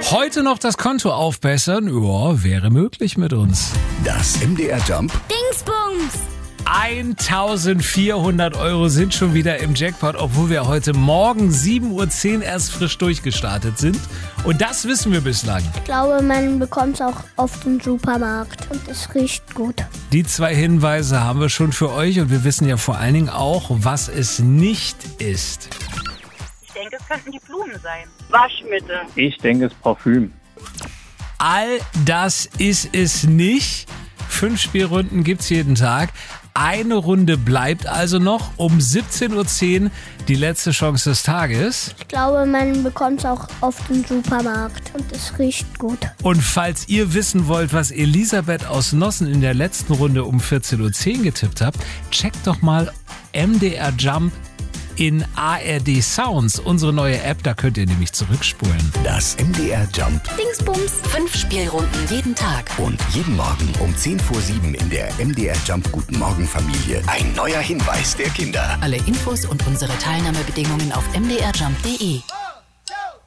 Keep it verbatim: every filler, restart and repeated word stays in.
Heute noch das Konto aufbessern? Ja, wäre möglich mit uns. Das M D R Jump Dingsbums! eintausendvierhundert Euro sind schon wieder im Jackpot, obwohl wir heute Morgen sieben Uhr zehn erst frisch durchgestartet sind. Und das wissen wir bislang. Ich glaube, man bekommt es auch auf dem Supermarkt und es riecht gut. Die zwei Hinweise haben wir schon für euch und wir wissen ja vor allen Dingen auch, was es nicht ist. Ich denke, es könnten die Blumen sein. Waschmittel. Ich denke, es ist Parfüm. All das ist es nicht. Fünf Spielrunden gibt's jeden Tag. Eine Runde bleibt also noch. Um siebzehn Uhr zehn die letzte Chance des Tages. Ich glaube, man bekommt es auch auf dem Supermarkt und es riecht gut. Und falls ihr wissen wollt, was Elisabeth aus Nossen in der letzten Runde um vierzehn Uhr zehn getippt hat, checkt doch mal M D R Jump in A R D Sounds, unsere neue App, da könnt ihr nämlich zurückspulen. Das M D R Jump Dingsbums! Fünf Spielrunden jeden Tag. und jeden Morgen um zehn vor sieben in der M D R Jump Guten Morgen Familie ein neuer Hinweis der Kinder. Alle Infos und unsere Teilnahmebedingungen auf m d r jump punkt d e.